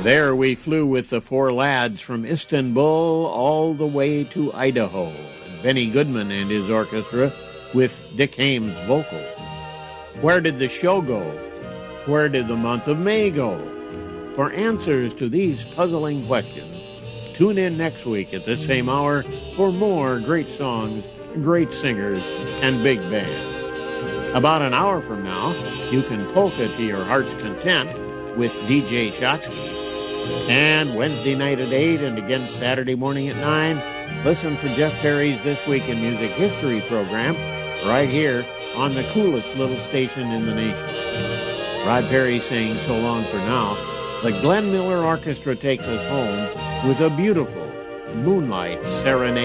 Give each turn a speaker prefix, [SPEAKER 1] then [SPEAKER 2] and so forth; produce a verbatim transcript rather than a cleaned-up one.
[SPEAKER 1] There we flew with the four lads from Istanbul all the way to Idaho. And Benny Goodman and his orchestra with Dick Hames vocal. Where did the show go? Where did the month of May go? For answers to these puzzling questions, tune in next week at the same hour for more great songs, great singers, and big bands. About an hour from now, you can polka to your heart's content with D J Shotsky. And Wednesday night at eight and again Saturday morning at nine, listen for Jeff Perry's This Week in Music History program right here on the coolest little station in the nation. Rod Perry saying so long for now. The Glenn Miller Orchestra takes us home with a beautiful Moonlight Serenade.